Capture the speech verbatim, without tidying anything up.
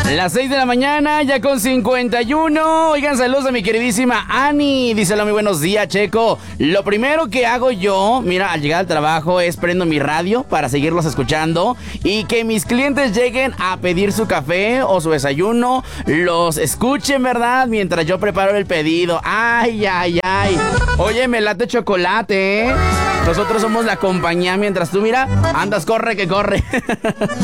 Las seis de la mañana, ya con cincuenta y uno. Oigan, saludos a mi queridísima Ani. Díselo, muy buenos días, Checo. Lo primero que hago yo, mira, al llegar al trabajo es prendo mi radio para seguirlos escuchando y que mis clientes lleguen a pedir su café o su desayuno, los escuchen, ¿verdad? Mientras yo preparo el pedido. Ay, ay, ay. Oye, me late chocolate, ¿eh? Nosotros somos la compañía mientras tú, mira, andas, corre que corre.